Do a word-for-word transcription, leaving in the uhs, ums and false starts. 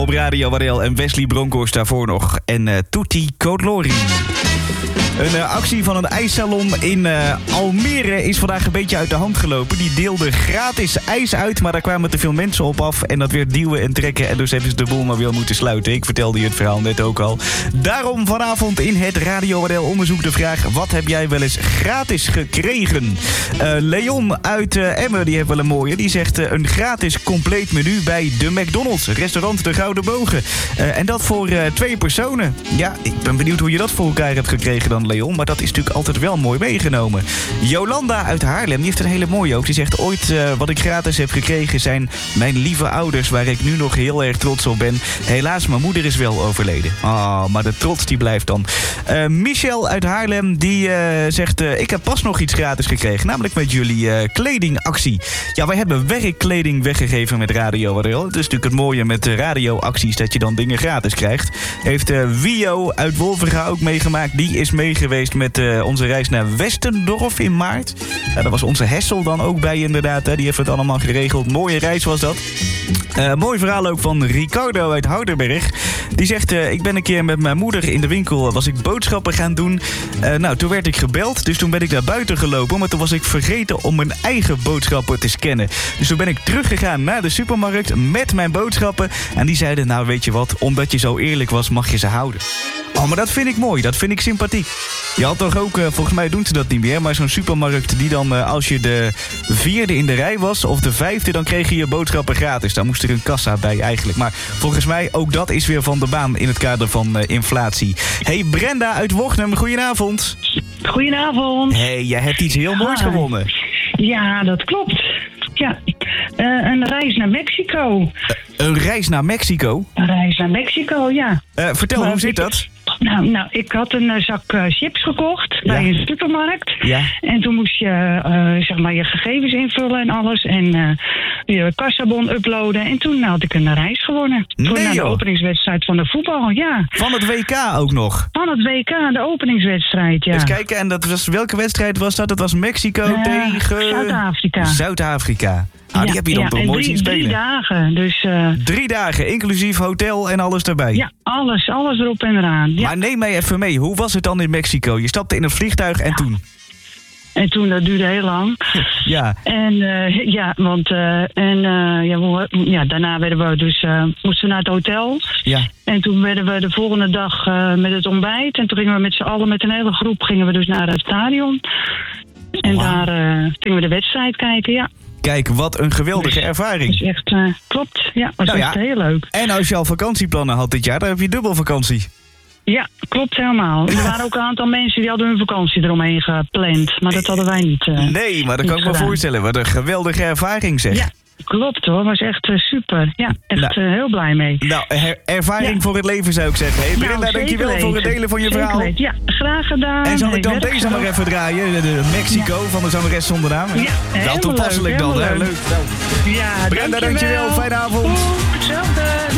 op Radio Waddel en Wesley Bronkhorst daarvoor nog. En uh, Tutti Codlori. Een uh, actie van een ijssalon in uh, Almere is vandaag een beetje uit de hand gelopen. Die deelde gratis ijs uit, maar daar kwamen te veel mensen op af. En dat werd duwen en trekken en dus hebben ze de boel maar weer moeten sluiten. Ik vertelde je het verhaal net ook al. Daarom vanavond in het Radio Waddel onderzoek de vraag: wat heb jij wel eens gratis gekregen? Uh, Leon uit uh, Emmen, die heeft wel een mooie. Die zegt uh, een gratis compleet menu bij de McDonald's. Restaurant De Gouden Bogen. Uh, en dat voor uh, twee personen. Ja, ik ben benieuwd hoe je dat voor elkaar hebt gekregen dan, Leon, maar dat is natuurlijk altijd wel mooi meegenomen. Jolanda uit Haarlem, die heeft een hele mooie ook. Die zegt: ooit uh, wat ik gratis heb gekregen zijn mijn lieve ouders, waar ik nu nog heel erg trots op ben. Helaas, mijn moeder is wel overleden. Oh, maar de trots die blijft dan. Uh, Michel uit Haarlem, die uh, zegt: uh, ik heb pas nog iets gratis gekregen, namelijk met jullie uh, kledingactie. Ja, wij hebben werkkleding weggegeven met Radio Waddel. Het is natuurlijk het mooie met de radioacties, dat je dan dingen gratis krijgt. Heeft uh, Wio uit Wolverga ook meegemaakt. Die is mee geweest met uh, onze reis naar Westendorf in maart. Ja, daar was onze Hessel dan ook bij inderdaad. Hè. Die heeft het allemaal geregeld. Mooie reis was dat. Uh, mooi verhaal ook van Ricardo uit Houdenberg. Die zegt: uh, ik ben een keer met mijn moeder in de winkel, was ik boodschappen gaan doen. Uh, nou, toen werd ik gebeld, dus toen ben ik naar buiten gelopen. Maar toen was ik vergeten om mijn eigen boodschappen te scannen. Dus toen ben ik teruggegaan naar de supermarkt met mijn boodschappen. En die zeiden: nou, weet je wat, omdat je zo eerlijk was, mag je ze houden. Oh, maar dat vind ik mooi, dat vind ik sympathiek. Je had toch ook, uh, volgens mij doen ze dat niet meer, maar zo'n supermarkt die dan, uh, als je de vierde in de rij was of de vijfde, dan kreeg je je boodschappen gratis. Daar moest er een kassa bij eigenlijk. Maar volgens mij ook dat is weer van de baan in het kader van uh, inflatie. Hey, Brenda uit Wochnum, goedenavond. Goedenavond. Hey, jij hebt iets heel moois Hi. gewonnen. Ja, dat klopt. Ja, uh, een reis naar Mexico. Uh, een reis naar Mexico? Een reis naar Mexico, ja. Uh, vertel, maar hoe zit ik, dat? Nou, nou, ik had een uh, zak uh, chips gekocht Ja. bij een supermarkt. Ja. En toen moest je uh, zeg maar je gegevens invullen en alles. En uh, je kassabon uploaden. En toen had ik een reis gewonnen. Nee, toen naar de joh. openingswedstrijd van de voetbal, ja. Van het W K ook nog? Van het W K, de openingswedstrijd, ja. Eens kijken, en dat was, welke wedstrijd was dat? Dat was Mexico Uh, tegen... Zuid-Afrika. Zuid-Afrika. Ah, die Ja, heb je dan ja, toch en mooi drie, zien spelen? Drie dagen, dus... Uh, Drie dagen, inclusief hotel en alles erbij. ja, alles, alles erop en eraan. Ja. Maar neem mij even mee, hoe was het dan in Mexico? Je stapte in een vliegtuig en toen? En toen, dat duurde heel lang. Ja. En uh, ja, want uh, en, uh, ja, we, ja, daarna werden we dus, uh, moesten we naar het hotel. Ja. En toen werden we de volgende dag uh, met het ontbijt. En toen gingen we met z'n allen, met een hele groep, gingen we dus naar het stadion. En Wow. daar uh, gingen we de wedstrijd kijken, ja. Kijk, wat een geweldige ervaring. Dus echt, uh, klopt, ja, was Nou ja. echt heel leuk. En als je al vakantieplannen had dit jaar, dan heb je dubbel vakantie. Ja, klopt helemaal. Er waren ook een aantal mensen die hadden hun vakantie eromheen gepland. Maar dat hadden wij niet. Uh, Nee, maar dat niet kan ik me gedaan. voorstellen. Wat een geweldige ervaring zeg. Ja, klopt hoor. Was echt uh, super. Ja, echt Nou. uh, heel blij mee. Nou, her- ervaring Ja. voor het leven zou ik zeggen. Hey, Brenda, Nou, dankjewel zeker voor het weten. delen van je Zeker verhaal. weten. Ja, graag gedaan. En zal Hey, ik dan werk deze zo. maar even draaien? De, de Mexico van de zangeres zonder naam. Ja, Wel helemaal toepasselijk leuk, dan, hè? helemaal Leuk. Ja, Brenda, dankjewel. Fijne avond. Goed, hetzelfde.